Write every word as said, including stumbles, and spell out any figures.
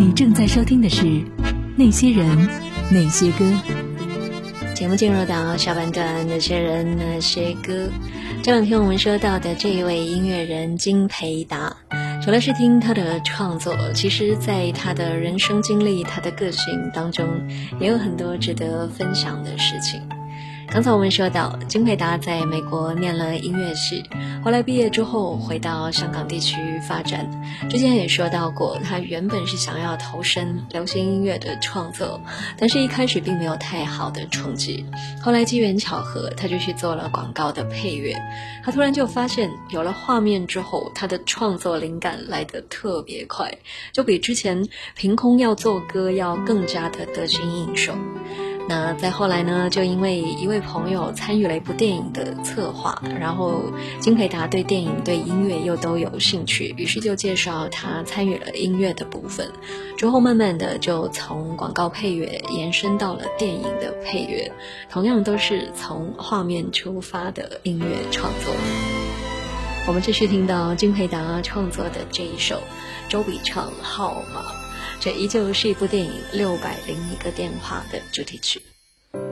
你正在收听的是《那些人那些歌》。 节目进入到下半段，那些人那些歌。这两天我们说到的这一位音乐人金培达，除了是听他的创作，其实在他的人生经历、他的个性当中，也有很多值得分享的事情。刚才我们说到金培达在美国念了音乐系，后来毕业之后回到香港地区发展。之前也说到过，他原本是想要投身流行音乐的创作，但是一开始并没有太好的成绩。后来机缘巧合，他就去做了广告的配乐。他突然就发现，有了画面之后，他的创作灵感来得特别快，就比之前凭空要做歌要更加的得心应手。那再后来呢，就因为一位朋友参与了一部电影的策划，然后金培达对电影对音乐又都有兴趣，于是就介绍他参与了音乐的部分，之后慢慢的就从广告配乐延伸到了电影的配乐，同样都是从画面出发的音乐创作。我们继续听到金培达创作的这一首周笔畅《号码》，这依旧是一部电影《六百零一个电话》的主题曲。